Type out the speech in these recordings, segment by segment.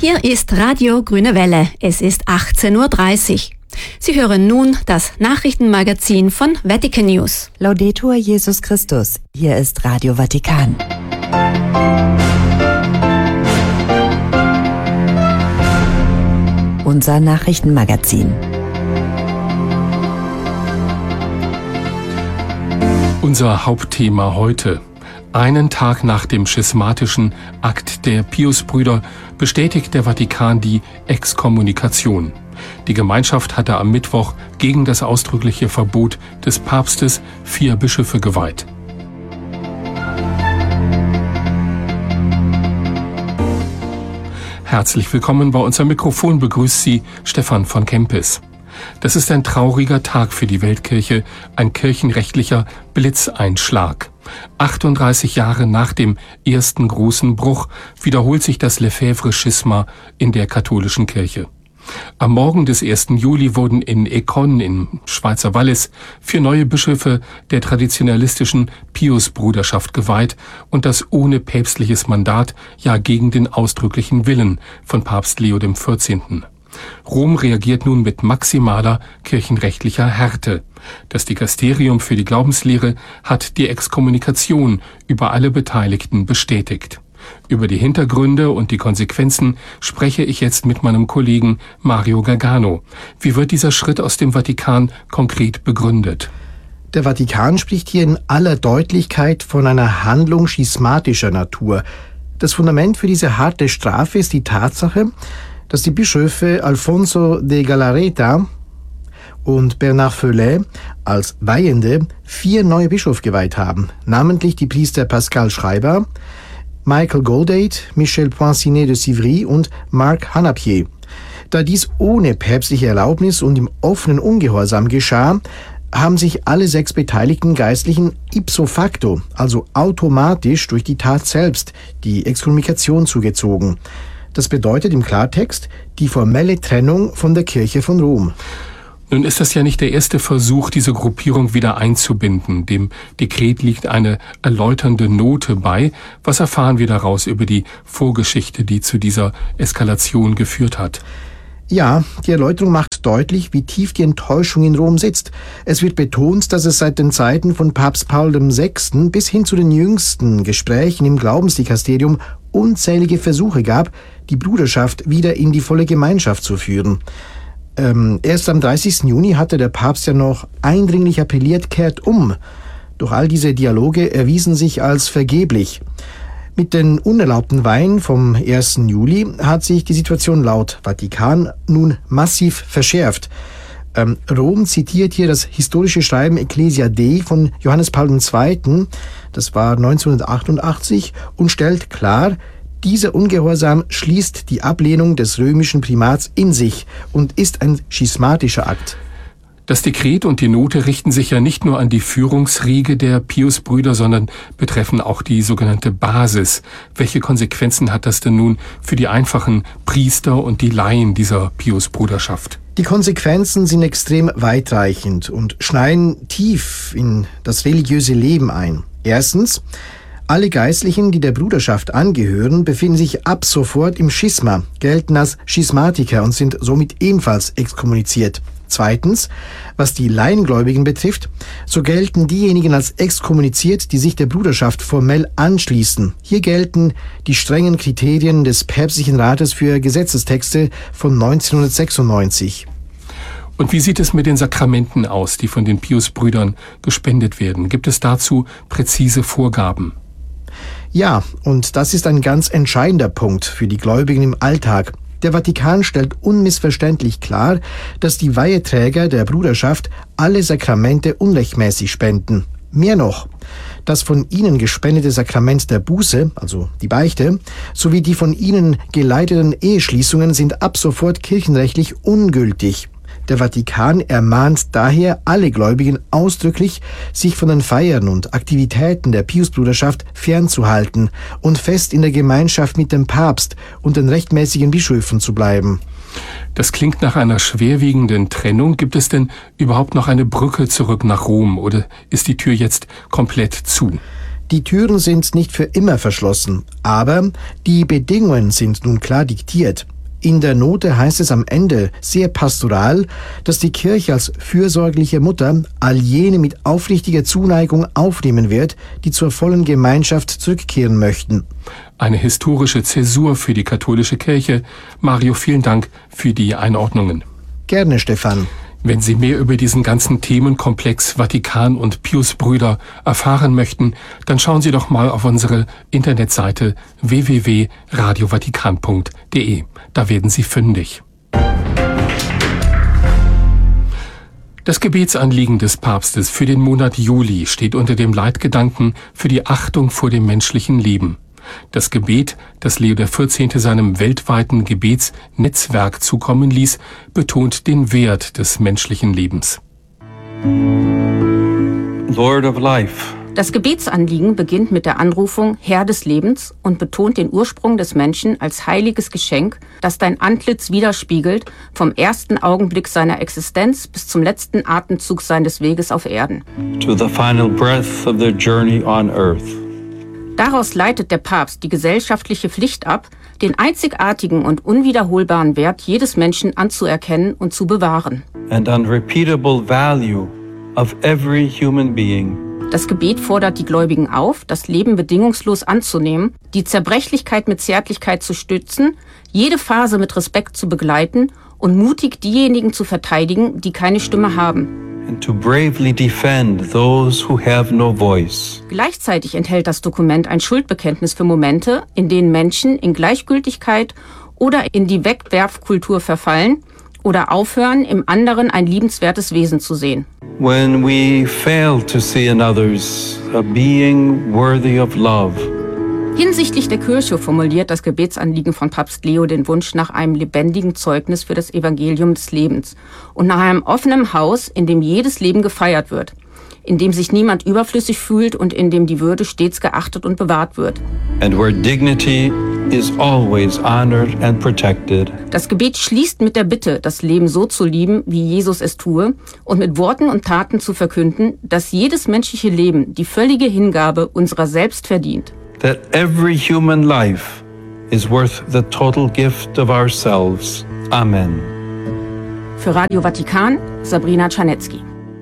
Hier ist Radio Grüne Welle. Es ist 18:30 Uhr. Sie hören nun das Nachrichtenmagazin von Vatican News. Laudetur Jesus Christus. Hier ist Radio Vatikan. Unser Nachrichtenmagazin. Unser Hauptthema heute. Einen Tag nach dem schismatischen Akt der Piusbrüder bestätigt der Vatikan die Exkommunikation. Die Gemeinschaft hatte am Mittwoch gegen das ausdrückliche Verbot des Papstes 4 Bischöfe geweiht. Herzlich willkommen, bei uns am Mikrofon begrüßt Sie Stefan von Kempis. Das ist ein trauriger Tag für die Weltkirche, ein kirchenrechtlicher Blitzeinschlag. 38 Jahre nach dem ersten großen Bruch wiederholt sich das Lefebvre-Schisma in der katholischen Kirche. Am Morgen des 1. Juli wurden in Éconne im Schweizer Wallis 4 neue Bischöfe der traditionalistischen Piusbruderschaft geweiht und das ohne päpstliches Mandat, ja gegen den ausdrücklichen Willen von Papst Leo XIV. Rom reagiert nun mit maximaler kirchenrechtlicher Härte. Das Dikasterium für die Glaubenslehre hat die Exkommunikation über alle Beteiligten bestätigt. Über die Hintergründe und die Konsequenzen spreche ich jetzt mit meinem Kollegen Mario Gargano. Wie wird dieser Schritt aus dem Vatikan konkret begründet? Der Vatikan spricht hier in aller Deutlichkeit von einer Handlung schismatischer Natur. Das Fundament für diese harte Strafe ist die Tatsache, dass die Bischöfe Alfonso de Galarreta und Bernard Feuillet als Weihende 4 neue Bischöfe geweiht haben, namentlich die Priester Pascal Schreiber, Michael Goldade, Michel Poincinet de Civry und Marc Hanapier. Da dies ohne päpstliche Erlaubnis und im offenen Ungehorsam geschah, haben sich alle 6 beteiligten Geistlichen ipso facto, also automatisch durch die Tat selbst, die Exkommunikation zugezogen. Das bedeutet im Klartext die formelle Trennung von der Kirche von Rom. Nun ist das ja nicht der erste Versuch, diese Gruppierung wieder einzubinden. Dem Dekret liegt eine erläuternde Note bei. Was erfahren wir daraus über die Vorgeschichte, die zu dieser Eskalation geführt hat? Ja, die Erläuterung macht deutlich, wie tief die Enttäuschung in Rom sitzt. Es wird betont, dass es seit den Zeiten von Papst Paul VI. Bis hin zu den jüngsten Gesprächen im Glaubensdikasterium unzählige Versuche gab, die Bruderschaft wieder in die volle Gemeinschaft zu führen. Erst am 30. Juni hatte der Papst ja noch eindringlich appelliert, kehrt um. Doch all diese Dialoge erwiesen sich als vergeblich. Mit den unerlaubten Weihen vom 1. Juli hat sich die Situation laut Vatikan nun massiv verschärft. Rom zitiert hier das historische Schreiben Ecclesia Dei von Johannes Paul II., das war 1988, und stellt klar, dieser Ungehorsam schließt die Ablehnung des römischen Primats in sich und ist ein schismatischer Akt. Das Dekret und die Note richten sich ja nicht nur an die Führungsriege der Piusbrüder, sondern betreffen auch die sogenannte Basis. Welche Konsequenzen hat das denn nun für die einfachen Priester und die Laien dieser Piusbruderschaft? Die Konsequenzen sind extrem weitreichend und schneiden tief in das religiöse Leben ein. Erstens: Alle Geistlichen, die der Bruderschaft angehören, befinden sich ab sofort im Schisma, gelten als Schismatiker und sind somit ebenfalls exkommuniziert. Zweitens, was die Laiengläubigen betrifft, so gelten diejenigen als exkommuniziert, die sich der Bruderschaft formell anschließen. Hier gelten die strengen Kriterien des Päpstlichen Rates für Gesetzestexte von 1996. Und wie sieht es mit den Sakramenten aus, die von den Piusbrüdern gespendet werden? Gibt es dazu präzise Vorgaben? Ja, und das ist ein ganz entscheidender Punkt für die Gläubigen im Alltag. Der Vatikan stellt unmissverständlich klar, dass die Weiheträger der Bruderschaft alle Sakramente unrechtmäßig spenden. Mehr noch, das von ihnen gespendete Sakrament der Buße, also die Beichte, sowie die von ihnen geleiteten Eheschließungen sind ab sofort kirchenrechtlich ungültig. Der Vatikan ermahnt daher alle Gläubigen ausdrücklich, sich von den Feiern und Aktivitäten der Piusbruderschaft fernzuhalten und fest in der Gemeinschaft mit dem Papst und den rechtmäßigen Bischöfen zu bleiben. Das klingt nach einer schwerwiegenden Trennung. Gibt es denn überhaupt noch eine Brücke zurück nach Rom oder ist die Tür jetzt komplett zu? Die Türen sind nicht für immer verschlossen, aber die Bedingungen sind nun klar diktiert. In der Note heißt es am Ende sehr pastoral, dass die Kirche als fürsorgliche Mutter all jene mit aufrichtiger Zuneigung aufnehmen wird, die zur vollen Gemeinschaft zurückkehren möchten. Eine historische Zäsur für die katholische Kirche. Mario, vielen Dank für die Einordnungen. Gerne, Stefan. Wenn Sie mehr über diesen ganzen Themenkomplex Vatikan und Pius-Brüder erfahren möchten, dann schauen Sie doch mal auf unsere Internetseite www.radiovatikan.de. Da werden Sie fündig. Das Gebetsanliegen des Papstes für den Monat Juli steht unter dem Leitgedanken für die Achtung vor dem menschlichen Leben. Das Gebet, das Leo XIV. Seinem weltweiten Gebetsnetzwerk zukommen ließ, betont den Wert des menschlichen Lebens. Lord of Life. Das Gebetsanliegen beginnt mit der Anrufung Herr des Lebens und betont den Ursprung des Menschen als heiliges Geschenk, das dein Antlitz widerspiegelt, vom ersten Augenblick seiner Existenz bis zum letzten Atemzug seines Weges auf Erden. To the final breath of their journey on earth. Daraus leitet der Papst die gesellschaftliche Pflicht ab, den einzigartigen und unwiederholbaren Wert jedes Menschen anzuerkennen und zu bewahren. And unrepeatable value of every human being. Das Gebet fordert die Gläubigen auf, das Leben bedingungslos anzunehmen, die Zerbrechlichkeit mit Zärtlichkeit zu stützen, jede Phase mit Respekt zu begleiten und mutig diejenigen zu verteidigen, die keine Stimme haben. And to bravely defend those who have no voice. Gleichzeitig enthält das Dokument ein Schuldbekenntnis für Momente, in denen Menschen in Gleichgültigkeit oder in die Wegwerfkultur verfallen oder aufhören, im anderen ein liebenswertes Wesen zu sehen. When we fail to see in others a being worthy of love. Hinsichtlich der Kirche formuliert das Gebetsanliegen von Papst Leo den Wunsch nach einem lebendigen Zeugnis für das Evangelium des Lebens und nach einem offenen Haus, in dem jedes Leben gefeiert wird, in dem sich niemand überflüssig fühlt und in dem die Würde stets geachtet und bewahrt wird. And where dignity is always honored and protected. Das Gebet schließt mit der Bitte, das Leben so zu lieben, wie Jesus es tue, und mit Worten und Taten zu verkünden, dass jedes menschliche Leben die völlige Hingabe unserer selbst verdient. That every human life is worth the total gift of ourselves. Amen. Für Radio Vatikan, Sabrina Czarnecki.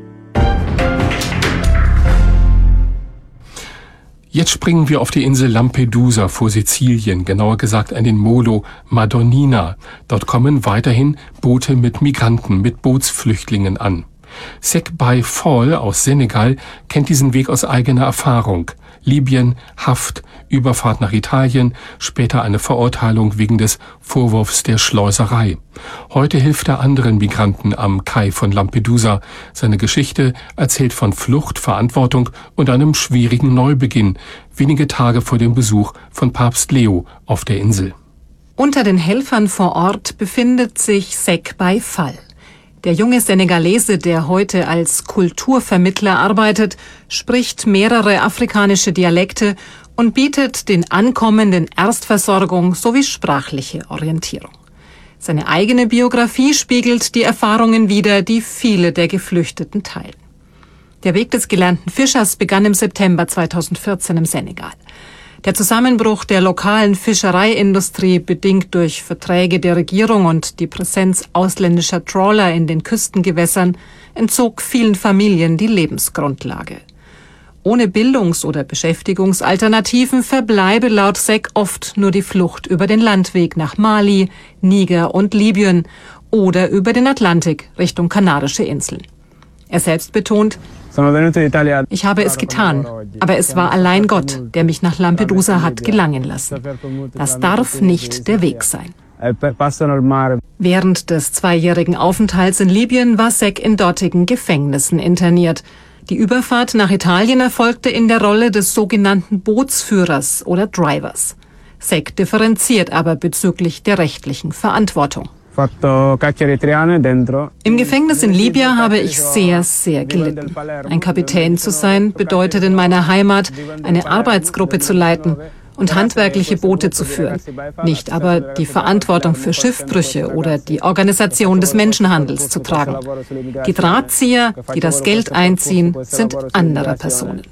Jetzt springen wir auf die Insel Lampedusa vor Sizilien, genauer gesagt an den Molo Madonnina. Dort kommen weiterhin Boote mit Migranten, mit Bootsflüchtlingen an. Sek Bay Fall aus Senegal kennt diesen Weg aus eigener Erfahrung. Libyen, Haft, Überfahrt nach Italien, später eine Verurteilung wegen des Vorwurfs der Schleuserei. Heute hilft er anderen Migranten am Kai von Lampedusa. Seine Geschichte erzählt von Flucht, Verantwortung und einem schwierigen Neubeginn, wenige Tage vor dem Besuch von Papst Leo auf der Insel. Unter den Helfern vor Ort befindet sich Sek Bay Fall. Der junge Senegalese, der heute als Kulturvermittler arbeitet, spricht mehrere afrikanische Dialekte und bietet den Ankommenden Erstversorgung sowie sprachliche Orientierung. Seine eigene Biografie spiegelt die Erfahrungen wider, die viele der Geflüchteten teilen. Der Weg des gelernten Fischers begann im September 2014 im Senegal. Der Zusammenbruch der lokalen Fischereiindustrie, bedingt durch Verträge der Regierung und die Präsenz ausländischer Trawler in den Küstengewässern, entzog vielen Familien die Lebensgrundlage. Ohne Bildungs- oder Beschäftigungsalternativen verbleibe laut Sek oft nur die Flucht über den Landweg nach Mali, Niger und Libyen oder über den Atlantik Richtung Kanarische Inseln. Er selbst betont: Ich habe es getan, aber es war allein Gott, der mich nach Lampedusa hat gelangen lassen. Das darf nicht der Weg sein. Während des 2-jährigen Aufenthalts in Libyen war Sek in dortigen Gefängnissen interniert. Die Überfahrt nach Italien erfolgte in der Rolle des sogenannten Bootsführers oder Drivers. Sek differenziert aber bezüglich der rechtlichen Verantwortung. Im Gefängnis in Libyen habe ich sehr, sehr gelitten. Ein Kapitän zu sein bedeutet in meiner Heimat, eine Arbeitsgruppe zu leiten und handwerkliche Boote zu führen, nicht aber die Verantwortung für Schiffbrüche oder die Organisation des Menschenhandels zu tragen. Die Drahtzieher, die das Geld einziehen, sind andere Personen.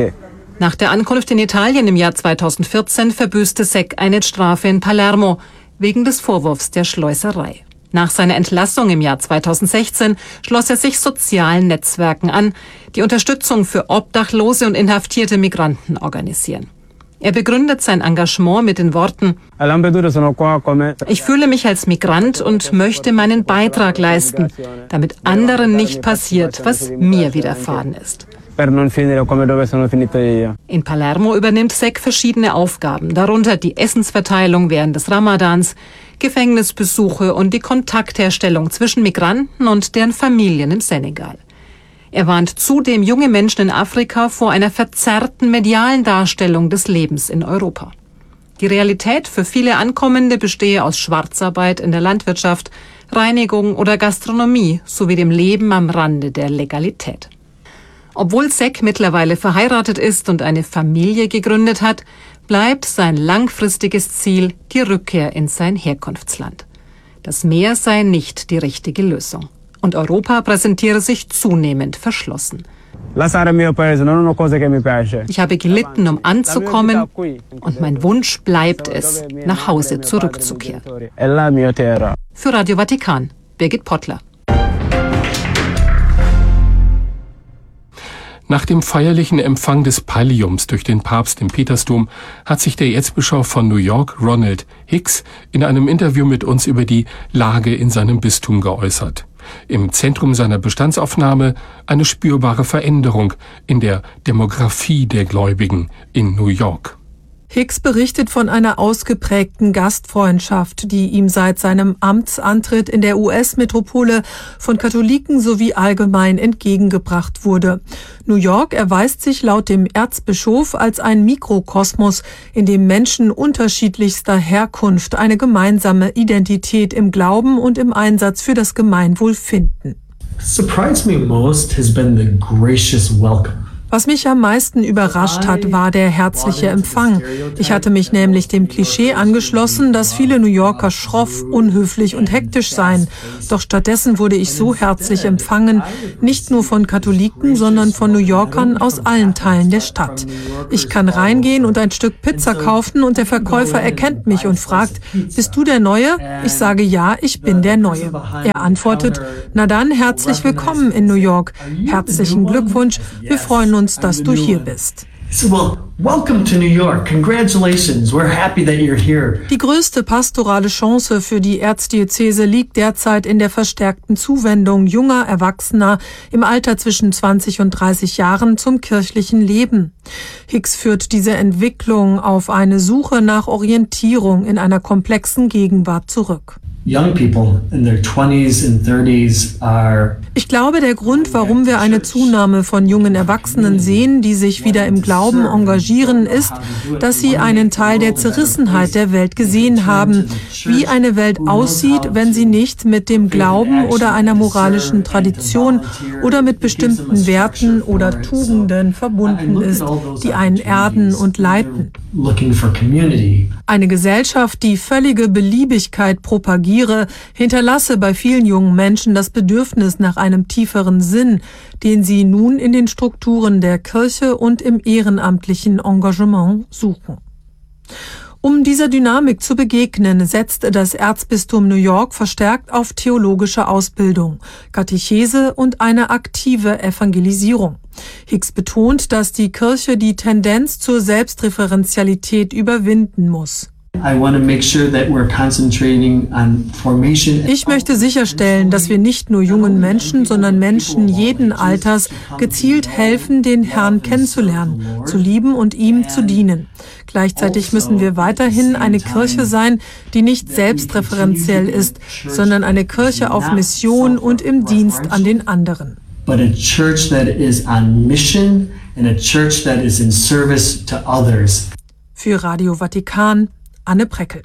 Nach der Ankunft in Italien im Jahr 2014 verbüßte Sek eine Strafe in Palermo. wegen des Vorwurfs der Schleuserei. Nach seiner Entlassung im Jahr 2016 schloss er sich sozialen Netzwerken an, die Unterstützung für Obdachlose und inhaftierte Migranten organisieren. Er begründet sein Engagement mit den Worten: Ich fühle mich als Migrant und möchte meinen Beitrag leisten, damit anderen nicht passiert, was mir widerfahren ist. In Palermo übernimmt SEC verschiedene Aufgaben, darunter die Essensverteilung während des Ramadans, Gefängnisbesuche und die Kontaktherstellung zwischen Migranten und deren Familien im Senegal. Er warnt zudem junge Menschen in Afrika vor einer verzerrten medialen Darstellung des Lebens in Europa. Die Realität für viele Ankommende bestehe aus Schwarzarbeit in der Landwirtschaft, Reinigung oder Gastronomie sowie dem Leben am Rande der Legalität. Obwohl SEC mittlerweile verheiratet ist und eine Familie gegründet hat, bleibt sein langfristiges Ziel die Rückkehr in sein Herkunftsland. Das Meer sei nicht die richtige Lösung. Und Europa präsentiere sich zunehmend verschlossen. Ich habe gelitten, um anzukommen, und mein Wunsch bleibt es, nach Hause zurückzukehren. Für Radio Vatikan, Birgit Pottler. Nach dem feierlichen Empfang des Palliums durch den Papst im Petersdom hat sich der Erzbischof von New York, Ronald Hicks, in einem Interview mit uns über die Lage in seinem Bistum geäußert. Im Zentrum seiner Bestandsaufnahme eine spürbare Veränderung in der Demografie der Gläubigen in New York. Hicks berichtet von einer ausgeprägten Gastfreundschaft, die ihm seit seinem Amtsantritt in der US-Metropole von Katholiken sowie allgemein entgegengebracht wurde. New York erweist sich laut dem Erzbischof als ein Mikrokosmos, in dem Menschen unterschiedlichster Herkunft eine gemeinsame Identität im Glauben und im Einsatz für das Gemeinwohl finden. Surprised me most has been the gracious welcome. Was mich am meisten überrascht hat, war der herzliche Empfang. Ich hatte mich nämlich dem Klischee angeschlossen, dass viele New Yorker schroff, unhöflich und hektisch seien. Doch stattdessen wurde ich so herzlich empfangen, nicht nur von Katholiken, sondern von New Yorkern aus allen Teilen der Stadt. Ich kann reingehen und ein Stück Pizza kaufen und der Verkäufer erkennt mich und fragt: Bist du der Neue? Ich sage: Ja, ich bin der Neue. Er antwortet: Na dann, herzlich willkommen in New York. Herzlichen Glückwunsch, wir freuen uns, dass du hier bist. Welcome to New York. Congratulations. We're happy that you're here. Die größte pastorale Chance für die Erzdiözese liegt derzeit in der verstärkten Zuwendung junger Erwachsener im Alter zwischen 20 und 30 Jahren zum kirchlichen Leben. Hicks führt diese Entwicklung auf eine Suche nach Orientierung in einer komplexen Gegenwart zurück. Young people in their 20s and 30s are. Ich glaube, der Grund, warum wir eine Zunahme von jungen Erwachsenen sehen, die sich wieder im Glauben engagieren, ist, dass sie einen Teil der Zerrissenheit der Welt gesehen haben, wie eine Welt aussieht, wenn sie nicht mit dem Glauben oder einer moralischen Tradition oder mit bestimmten Werten oder Tugenden verbunden ist, die einen erden und leiten. Eine Gesellschaft, die völlige Beliebigkeit propagiere, hinterlasse bei vielen jungen Menschen das Bedürfnis nach einem tieferen Sinn, den sie nun in den Strukturen der Kirche und im ehrenamtlichen Engagement suchen. Um dieser Dynamik zu begegnen, setzt das Erzbistum New York verstärkt auf theologische Ausbildung, Katechese und eine aktive Evangelisierung. Hicks betont, dass die Kirche die Tendenz zur Selbstreferenzialität überwinden muss. Ich möchte sicherstellen, dass wir nicht nur jungen Menschen, sondern Menschen jeden Alters gezielt helfen, den Herrn kennenzulernen, zu lieben und ihm zu dienen. Gleichzeitig müssen wir weiterhin eine Kirche sein, die nicht selbstreferenziell ist, sondern eine Kirche auf Mission und im Dienst an den anderen. But a church that is on mission and a church that is in service to others. Für Radio Vatikan, Anne Preckel.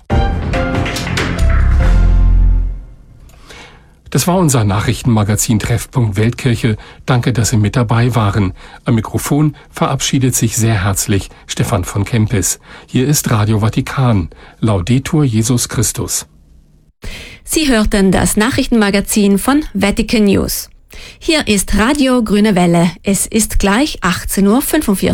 Das war unser Nachrichtenmagazin Treffpunkt Weltkirche. Danke, dass Sie mit dabei waren. Am Mikrofon verabschiedet sich sehr herzlich Stefan von Kempis. Hier ist Radio Vatikan. Laudetur Jesus Christus. Sie hörten das Nachrichtenmagazin von Vatican News. Hier ist Radio Grüne Welle. Es ist gleich 18:45 Uhr.